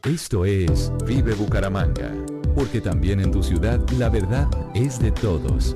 Esto es Vive Bucaramanga, porque también en tu ciudad la verdad es de todos.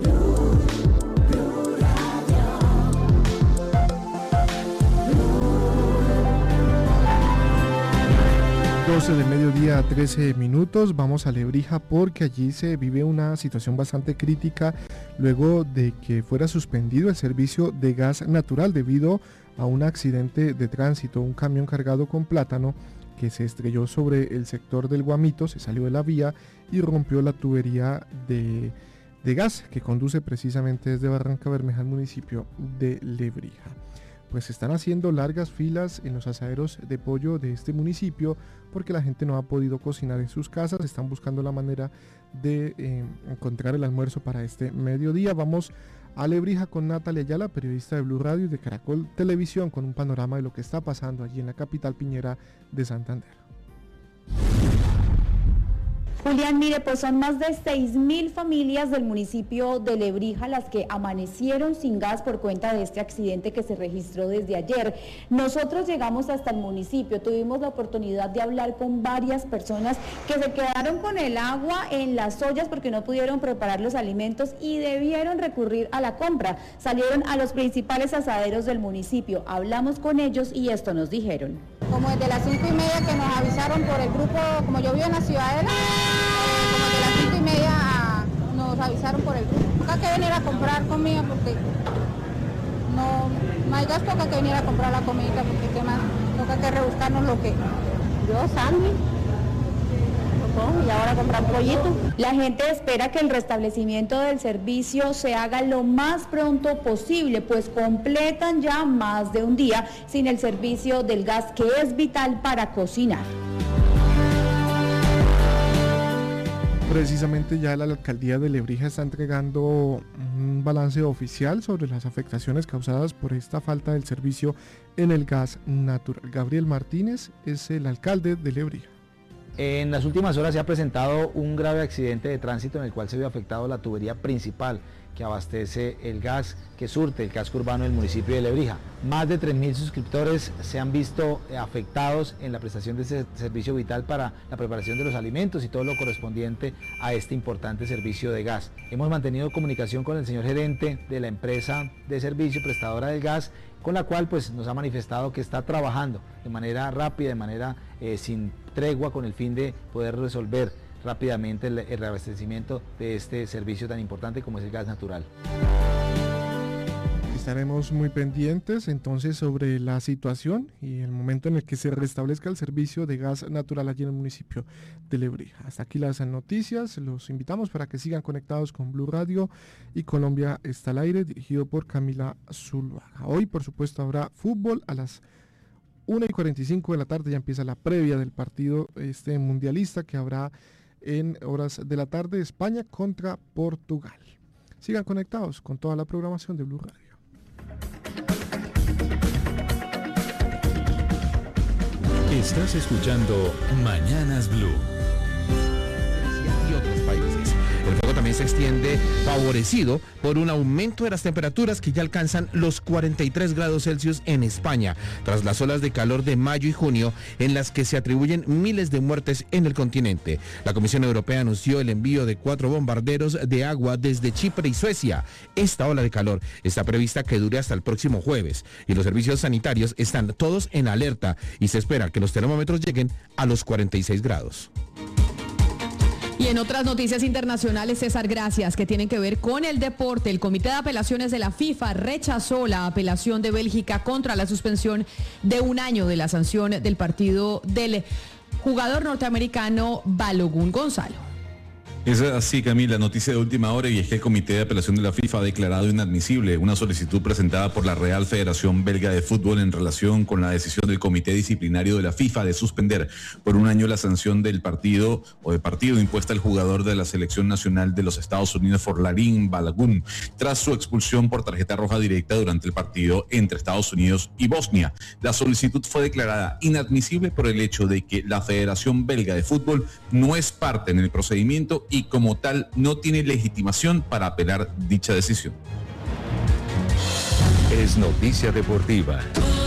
12 del mediodía, 13 minutos. Vamos a Lebrija porque allí se vive una situación bastante crítica luego de que fuera suspendido el servicio de gas natural debido a un accidente de tránsito. Un camión cargado con plátano que se estrelló sobre el sector del Guamito, se salió de la vía y rompió la tubería de gas que conduce precisamente desde Barranca Bermeja al municipio de Lebrija. Pues se están haciendo largas filas en los asaderos de pollo de este municipio porque la gente no ha podido cocinar en sus casas, están buscando la manera de encontrar el almuerzo para este mediodía. Vamos a Lebrija con Natalia Ayala, periodista de Blue Radio y de Caracol Televisión, con un panorama de lo que está pasando allí en la capital piñera de Santander. Julián, mire, pues son más de 6.000 familias del municipio de Lebrija las que amanecieron sin gas por cuenta de este accidente que se registró desde ayer. Nosotros llegamos hasta el municipio, tuvimos la oportunidad de hablar con varias personas que se quedaron con el agua en las ollas porque no pudieron preparar los alimentos y debieron recurrir a la compra. Salieron a los principales asaderos del municipio, hablamos con ellos y esto nos dijeron. Como desde las 5:30 que nos avisaron por el grupo, como yo vivo en la Ciudadela, como de las 5:30 nos avisaron por el grupo. Toca que venir a comprar comida porque no hay gas, toca que venir a comprar la comida porque qué más, toca que rebuscarnos lo que... Yo sándwich, y ahora comprar pollito. La gente espera que el restablecimiento del servicio se haga lo más pronto posible, pues completan ya más de un día sin el servicio del gas que es vital para cocinar. Precisamente ya la alcaldía de Lebrija está entregando un balance oficial sobre las afectaciones causadas por esta falta del servicio en el gas natural. Gabriel Martínez es el alcalde de Lebrija. En las últimas horas se ha presentado un grave accidente de tránsito en el cual se vio afectado la tubería principal que abastece el gas que surte el casco urbano del municipio de Lebrija. Más de 3.000 suscriptores se han visto afectados en la prestación de ese servicio vital para la preparación de los alimentos y todo lo correspondiente a este importante servicio de gas. Hemos mantenido comunicación con el señor gerente de la empresa de servicio prestadora del gas, con la cual pues nos ha manifestado que está trabajando de manera rápida, de manera sin tregua, con el fin de poder resolver rápidamente el reabastecimiento de este servicio tan importante como es el gas natural. Estaremos muy pendientes entonces sobre la situación y el momento en el que se restablezca el servicio de gas natural allí en el municipio de Lebrija. Hasta aquí las noticias, los invitamos para que sigan conectados con Blue Radio y Colombia está al aire, dirigido por Camila Zuluaga. Hoy por supuesto habrá fútbol a las 1:45 de la tarde, ya empieza la previa del partido mundialista que habrá en horas de la tarde, España contra Portugal. Sigan conectados con toda la programación de Blue Radio. Estás escuchando Mañanas Blue. Y otros países. El fuego también se extiende favorecido por un aumento de las temperaturas que ya alcanzan los 43 grados Celsius en España, tras las olas de calor de mayo y junio en las que se atribuyen miles de muertes en el continente. La Comisión Europea anunció el envío de 4 bombarderos de agua desde Chipre y Suecia. Esta ola de calor está prevista que dure hasta el próximo jueves y los servicios sanitarios están todos en alerta y se espera que los termómetros lleguen a los 46 grados. Y en otras noticias internacionales, César, gracias, que tienen que ver con el deporte. El Comité de Apelaciones de la FIFA rechazó la apelación de Bélgica contra la suspensión de 1 año de la sanción del partido del jugador norteamericano Balogun. Gonzalo. Es así, Camila, noticia de última hora, y es que el Comité de Apelación de la FIFA ha declarado inadmisible una solicitud presentada por la Real Federación Belga de Fútbol en relación con la decisión del Comité Disciplinario de la FIFA de suspender por 1 año la sanción del partido impuesta al jugador de la Selección Nacional de los Estados Unidos, Folarin Balogun, tras su expulsión por tarjeta roja directa durante el partido entre Estados Unidos y Bosnia. La solicitud fue declarada inadmisible por el hecho de que la Federación Belga de Fútbol no es parte en el procedimiento y como tal no tiene legitimación para apelar dicha decisión. Es noticia deportiva.